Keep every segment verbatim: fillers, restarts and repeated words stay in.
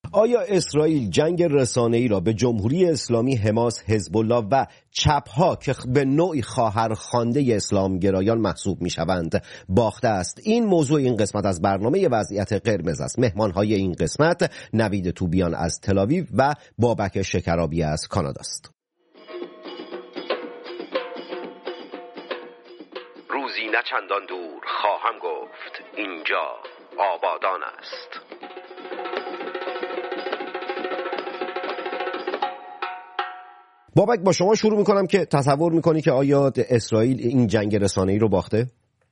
آیا اسرائیل جنگ رسانه‌ای را به جمهوری اسلامی، حماس، حزب الله و چپ‌ها که به نوعی خواهرخوانده اسلامگرایان محسوب می‌شوند باخته است؟ این موضوع این قسمت از برنامه وضعیت قرمز است. مهمان‌های این قسمت نوید توبیان از تل‌آویو و بابک شکرابی از کانادا است. روزی نه چندان دور خواهم گفت اینجا آبادان است. بابک، با شما شروع میکنم که تصور میکنی که آیا اسرائیل این جنگ رسانه‌ای رو باخته؟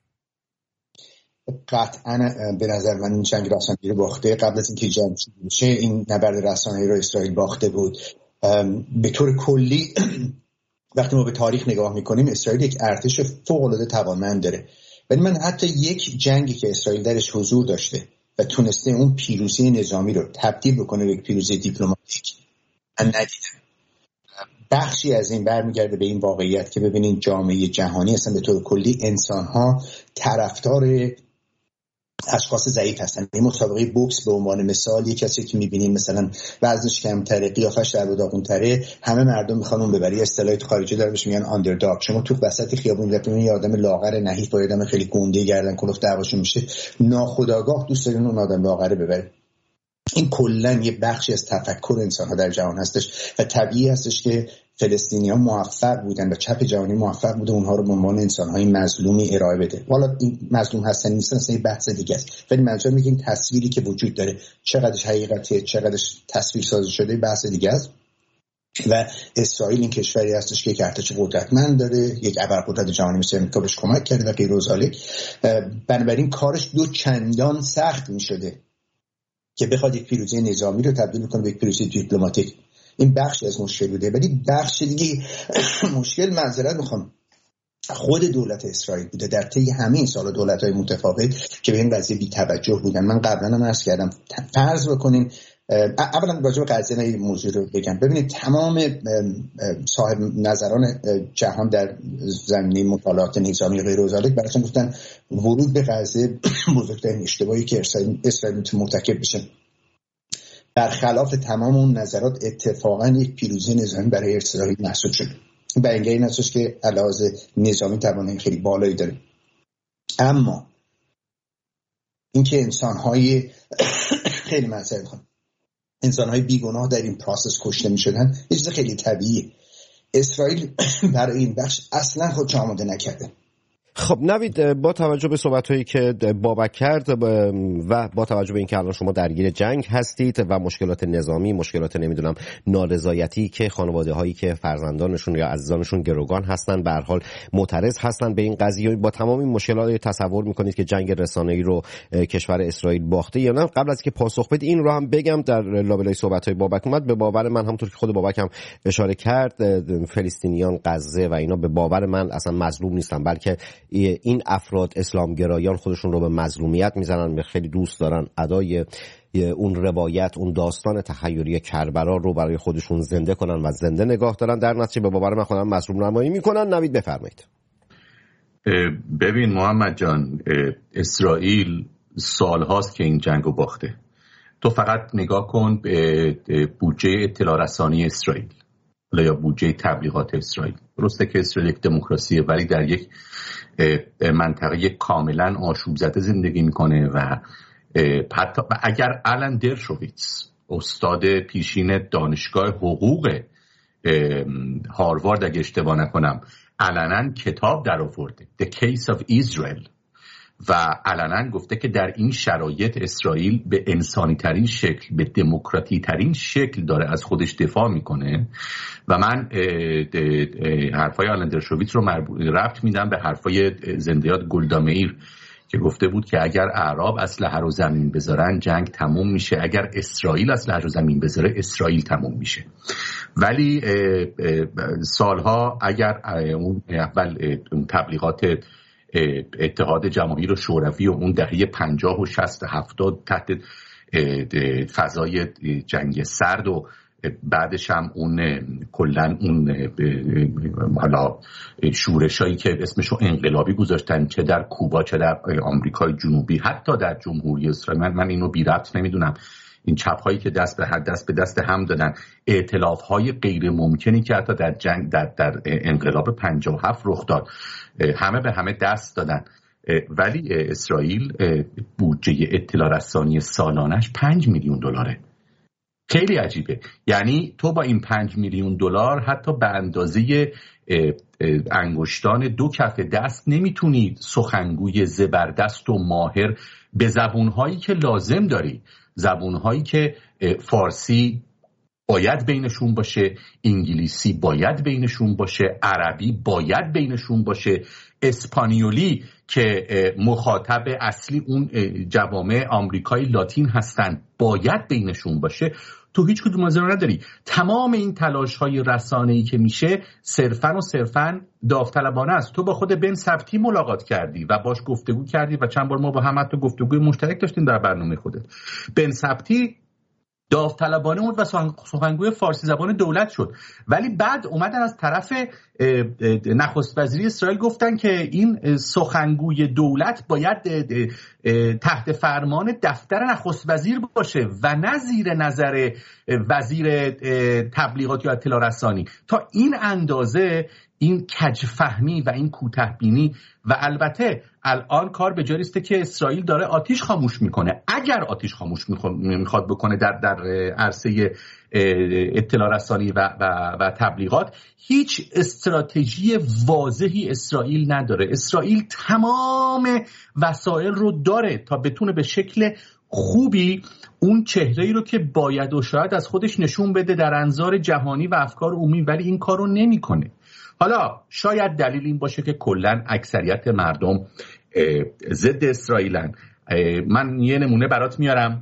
قطعا به نظر من این جنگ رسانه‌ای رو باخته. قبل از اینکه جنگ شروع بشه این نبرد رسانه‌ای رو اسرائیل باخته بود. به طور کلی وقتی ما به تاریخ نگاه میکنیم اسرائیل یک ارتش فوق‌العاده توانمند داره، ولی من حتی یک جنگی که اسرائیل درش حضور داشته و تونسته اون پیروزی نظامی رو تبدیل بکنه به یک پیروزی دیپلماتیک من ندیدم. بخشی از این برمیگرده به این واقعیت که ببینید جامعه جهانی اصلا به طور کلی انسان‌ها طرفدار اشخاص ضعیف هستن. این مسابقه بوکس به عنوان مثال، یک کسی که می‌بینین مثلا وزنش کمتره، قیافش در داغون‌تره، همه مردم می‌خوان اون ببری. اصطلاحی تو خارجی داره بهش میگن آندرداگ. شما تو وسط خیابون می‌بینید یه آدم لاغر نحیف با آدم خیلی گنده گردن کلفت دعواشون میشه، ناخودآگاه دوست دارین اون آدم لاغره ببره. این کلا یه بخشی از تفکر انسان‌ها در جهان هستش و طبیعی هستش که فلسطینی‌ها موفق بودن و چپ جهانی موفق بوده اونها رو به عنوان انسان‌های مظلومی ارائه بده. حالا این مظلوم هستن نیستن اصلا یه بحث دیگه است، ولی منظور میگه این تصویری که وجود داره چقدرش حقیقتیه، چقدرش تصویر سازی شده بحث دیگه است. و اسرائیل این کشوری هستش که یک ارتش قدرتمند داره، یک ابرقدرت جهانی مثل آمریکا بهش کمک کرده و غیر و ذالک. بنابراین کارش دو چندان سخت می‌شده که بخواد یک پیروزی نظامی رو تبدیل کنه به یک پیروزی دیپلماتیک. این بخشی از مشکل بوده، ولی بخش دیگه مشکل معذرت میخوام خود دولت اسرائیل بوده در طی همه این سال دولت‌های متفاوت که به این قضیه بی توجه بودن. من قبلا هم عرض کردم، فرض بکنین اولا راجع به قضیه این موضوع رو بگم. ببینید تمام صاحب نظران جهان در زمینه مطالعات نظامی غیر و ذالک براشون گفتن ورود به قضیه بزرگترین اشتباهی که اسرائیل مرتکب بشه. برخلاف تمام اون نظرات اتفاقا یک پیروزی نظامی برای اسرائیل محسوب شد. به اینجا این اساس که علاوه نظامی توانایی خیلی بالایی داره، اما اینکه انسان‌های خیلی معذرت می‌خوام انسان‌های بیگناه در این پروسس کشته می‌شدن یه چیز خیلی طبیعیه. اسرائیل برای این بخش اصلا خودش آماده نکرده. خب نوید، با توجه به صحبت‌هایی که بابک کرد و با توجه به اینکه الان شما درگیر جنگ هستید و مشکلات نظامی، مشکلات نمیدونم نارضایتی که خانواده‌هایی که فرزندانشون یا عزیزانشون گروگان هستن به هر حال معترض هستن به این قضیه، با تمام این مشکلات تصور می‌کنید که جنگ رسانه‌ای رو کشور اسرائیل باخته یا نه؟ قبل از که پاسخ بدید این رو هم بگم در لابلای صحبت‌های بابک اومد، به باور من همونطور که خود بابک هم اشاره کرد فلسطینیان، غزه و اینا به باور من اصلا مظلوم نیستن، بلکه این افراد اسلامگرایان خودشون رو به مظلومیت میزنن، خیلی دوست دارن ادای اون روایت، اون داستان تخیلی کربلا رو برای خودشون زنده کنن و زنده نگاه دارن، در نتیجه به باور من خودم مظلوم نمایی میکنن. نوید بفرمایید. ببین محمد جان، اسرائیل سالهاست که این جنگو باخته. تو فقط نگاه کن به بودجه اطلاع رسانی اسرائیل یا بودجه تبلیغات اسرائیل. درسته که اسرائیل یک دموکراسیه ولی در یک منطقه کاملا آشوب زده زندگی میکنه و حتی اگر آلن درشویتس استاد پیشین دانشگاه حقوق هاروارد اگه اشتباه نکنم علنا کتاب در آورده The Case of Israel و علنا گفته که در این شرایط اسرائیل به انسانی ترین شکل، به دموکراتی ترین شکل داره از خودش دفاع میکنه و من حرفای آلن درشویتس رو ربط میدم به حرفای زنده‌یاد گولدا مئیر که گفته بود که اگر اعراب اسلحه رو زمین بذارن جنگ تموم میشه، اگر اسرائیل اسلحه رو زمین بذاره اسرائیل تموم میشه. ولی سالها اگر اون اول اون تبلیغات اتحاد جماهیر شوروی و اون دهه پنجاه و شصت هفتاد تحت فضای جنگ سرد و بعدش هم اون کلن اون حالا شورشایی که اسمشو انقلابی گذاشتن چه در کوبا چه در آمریکای جنوبی حتی در جمهوری اسرائیل، من, من اینو بی ربط نمیدونم، این چپ هایی که دست به دست به دست هم دادن، ائتلاف های غیر ممکنی که حتی در جنگ در در انقلاب پنجاه و هفت رخ داد، همه به همه دست دادن. ولی اسرائیل بودجه اطلاع رسانی سالانش پنج میلیون دلاره. خیلی عجیبه. یعنی تو با این پنج میلیون دلار حتی به اندازه انگشتان دو کف دست نمیتونی سخنگوی زبردست و ماهر به زبونهایی که لازم داری، زبونهایی که فارسی باید بینشون باشه، انگلیسی باید بینشون باشه، عربی باید بینشون باشه، اسپانیولی که مخاطب اصلی اون جوامع آمریکای لاتین هستن باید بینشون باشه، تو هیچ کدوم از اینا نداری. تمام این تلاش‌های رسانه‌ای که میشه صرفاً و صرفاً داوطلبانه است. تو با خود بن سبتی ملاقات کردی و باش گفتگو کردی و چند بار ما با هم حتی گفتگوی مشترک داشتیم در برنامه خودت. بن سبتی داوطلبانه بود و سخنگوی فارسی زبان دولت شد، ولی بعد اومدن از طرف نخست وزیری اسرائیل گفتن که این سخنگوی دولت باید تحت فرمان دفتر نخست وزیر باشه و نه زیر نظر وزیر تبلیغات یا اطلاع رسانی. تا این اندازه این کجفهمی و این کوتاه‌بینی و البته الان کار به جای است که اسرائیل داره آتش خاموش میکنه. اگر آتش خاموش میخواد بکنه در در عرصه اطلاع رسانی و, و, و تبلیغات، هیچ استراتژی واضحی اسرائیل نداره. اسرائیل تمام وسایل رو داره تا بتونه به شکل خوبی اون چهره‌ای رو که باید و شاید از خودش نشون بده در انظار جهانی و افکار عمومی، ولی این کار رو نمیکنه. حالا شاید دلیل این باشه که کلن اکثریت مردم ضد اسرائیلن. من یه نمونه برات میارم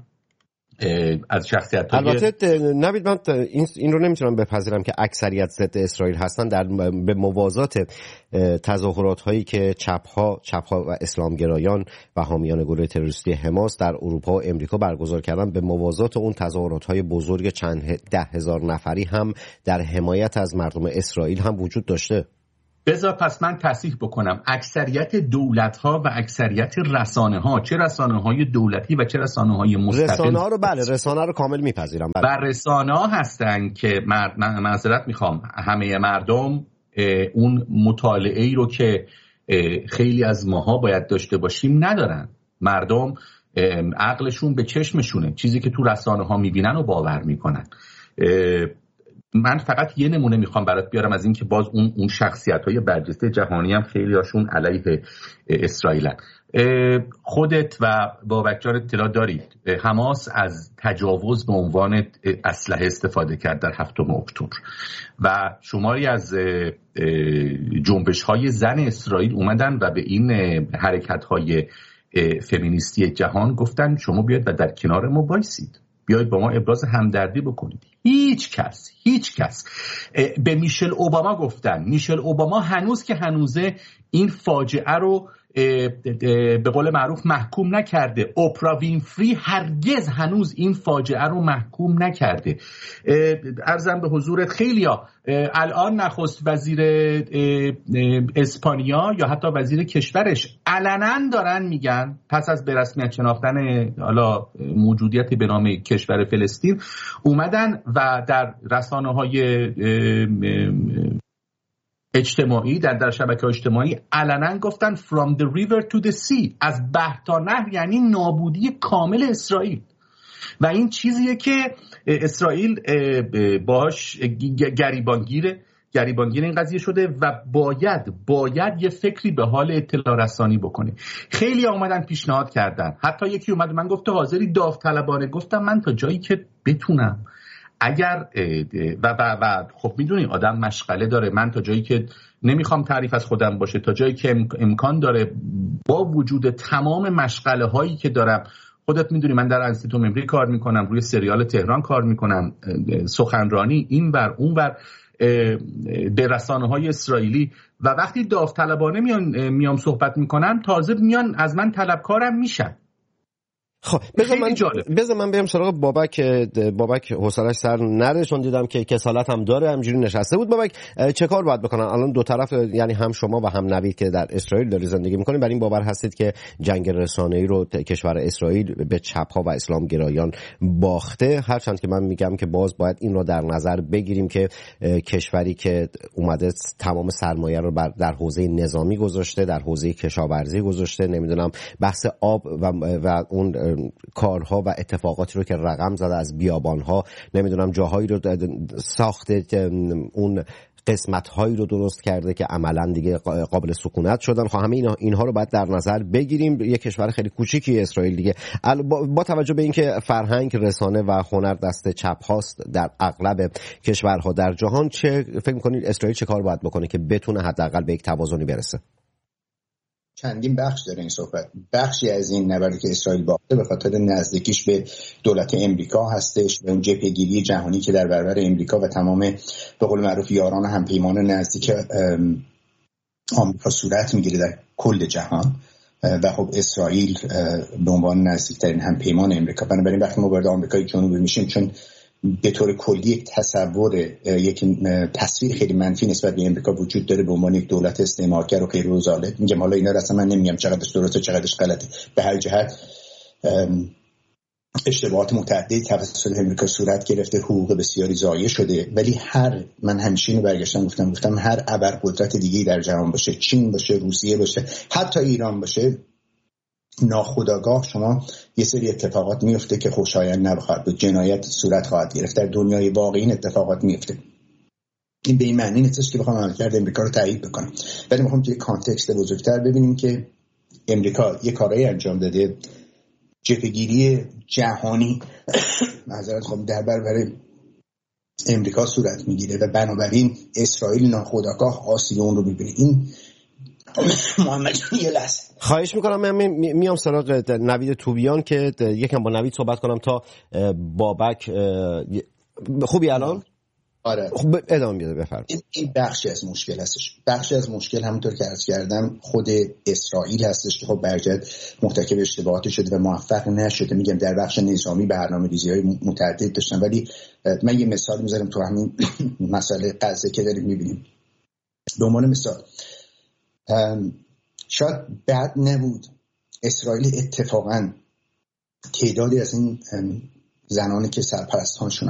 از شخصیت های... البته نوید، من این, این رو نمیتونم بپذیرم که اکثریت ضد اسرائیل هستن. در به موازات تظاهرات هایی که چپ ها چپ ها و اسلامگرایان و حامیان گروه تروریستی حماس در اروپا و امریکا برگزار کردن، به موازات اون تظاهرات های بزرگ چند ده هزار نفری هم در حمایت از مردم اسرائیل هم وجود داشته. بذار پس من تصحیح بکنم. اکثریت دولت‌ها و اکثریت رسانه‌ها، چه رسانه‌های دولتی و چه رسانه‌های مستقل، رسانه‌ها رو بله رسانه رو کامل میپذیرم، بله. و رسانه‌ها هستن که من معذرت میخوام همه مردم اون مطالعه‌ای رو که خیلی از ماها باید داشته باشیم ندارن. مردم عقلشون به چشمشونه، چیزی که تو رسانه‌ها میبینن و باور میکنن. من فقط یه نمونه میخوام برات بیارم از این که باز اون اون شخصیت‌های برجسته جهانی هم خیلی هاشون علیه اسرائیلن. خودت و بابک جان اطلاع دارید حماس از تجاوز به عنوان اسلحه استفاده کرد در هفتم اکتبر و شماری از جنبش‌های زن اسرائیل اومدن و به این حرکت‌های فمینیستی جهان گفتن شما بیاید و در کنار ما وایسید، بیاید با ما ابراز همدردی بکنید. هیچ کس هیچ کس به میشل اوباما گفتن. میشل اوباما هنوز که هنوزه این فاجعه رو به قول معروف محکوم نکرده. اوپرا وینفری هرگز هنوز این فاجعه رو محکوم نکرده. عرضم به حضورت خیلیا الان نخست وزیر اسپانیا یا حتی وزیر کشورش علنا دارن میگن پس از به رسمیت شناختن حالا موجودیت به نام کشور فلسطین اومدن و در رسانه‌های اجتماعی در در شبکه‌های اجتماعی علنا گفتن from the river to the sea، از بحر تا نهر، یعنی نابودی کامل اسرائیل. و این چیزیه که اسرائیل باش گریبانگیره گریبانگیر این قضیه شده و باید باید یه فکری به حال اطلاع رسانی بکنه. خیلی اومدن پیشنهاد کردن، حتی یکی اومد من گفت حاضری داوطلبانه، گفتم من تا جایی که بتونم اگر و, و, و خب میدونی آدم مشغله داره، من تا جایی که نمیخوام تعریف از خودم باشه، تا جایی که امکان داره با وجود تمام مشغله هایی که دارم، خودت میدونی من در انستیتو ممری کار میکنم، روی سریال تهران کار میکنم، سخنرانی این ور اون ور به رسانه های اسرائیلی، و وقتی داوطلبانه میان میام صحبت میکنم تازه میان از من طلبکارم میشن. خب بذار من بذار من برم سراغ بابک. بابک حوصله‌اش سر نره چون دیدم که کسالت هم داره، همینجوری نشسته بود. بابک چه کار باید بکنن الان دو طرف، یعنی هم شما و هم نوید که در اسرائیل داری زندگی می‌کنید، برای این باور هستید که جنگ رسانه‌ای رو کشور اسرائیل به چپ‌ها و اسلام گرایان باخته، هرچند که من میگم که باز باید این رو در نظر بگیریم که کشوری که اومده تمام سرمایه رو در حوزه نظامی گذاشته، در حوزه کشاورزی گذاشته، نمیدونم بحث آب و و اون کارها و اتفاقاتی رو که رقم زده از بیابانها، نمیدونم جاهایی رو ساخته، اون قسمت هایی رو درست کرده که عملا دیگه قابل سکونت شدن. خب همه اینا اینها رو باید در نظر بگیریم. یک کشور خیلی کوچیکی اسرائیل دیگه، با توجه به اینکه فرهنگ، رسانه و هنر دست چپ هاست در اغلب کشورها در جهان، چه فکر می‌کنید اسرائیل چه کار باید بکنه که بتونه حداقل به یک توازنی برسه؟ چندین بخش داره این صحبت. بخشی از این نبردی که اسرائیل باخته به خاطر نزدیکیش به دولت امریکا هستش و اون جبهه‌گیری جهانی که در برابر امریکا و تمام به قول معروف یاران همپیمان نزدیک آمریکا صورت میگیره در کل جهان و خب اسرائیل به عنوان نزدیکترین همپیمان امریکا. بنابراین وقتی ما وارد آمریکای جنوبی میشیم، چون به طور کلی یک تصور، یک تصویر خیلی منفی نسبت به امریکا وجود داره به عنوان یک دولت استعمارگر و غیر ظالم. میگم حالا اینا رو اصلا من نمیگم چقدرش درسته چقدرش غلطه، به هر جهت اشتباهات متعددی توسط امریکا صورت گرفته، حقوق بسیاری ضایع شده، ولی هر من همیشه اینو برگشتم گفتم گفتم هر ابرقدرت دیگه‌ای در جهان باشه، چین باشه، روسیه باشه، حتی ایران باشه، ناخودآگاه شما یه سری اتفاقات میفته که خوشایند نخواهد بود، جنایت صورت خواهد گرفت. در دنیای واقعی این اتفاقات میفته. این به این معنی نیست که بخوام عملکرد امریکا رو تایید بکنم، ولی میخوام توی کانتکست بزرگتر ببینیم که امریکا یه کارایی انجام داده، جبهه‌گیری جهانی معذرت خواهم در برابر امریکا صورت میگیره و بنابراین اسرائیل ناخودآگاه آسیب اون رو میبینه. این محمد یه لحظه خواهش میکنم من میام سراغ نوید توبیان که یکم با نوید صحبت کنم تا بابک. خوبی الان؟ آره خب ادامه بده بفرمایید. این بخشی از مشکل هستش. بخشی از مشکل همونطور که عرض کردم خود اسرائیل هستش که خب برجت مرتکب اشتباهات شده و موفق نشده. میگم در بخش نظامی برنامه‌ریزی‌های متعدد داشتن، ولی من یه مثال میذارم تو همین مسئله غزه که داریم میبینیم. به عنوان مثال شاید بد نبود اسرائیل اتفاقا تعدادی از این زنانی که سرپرستانشون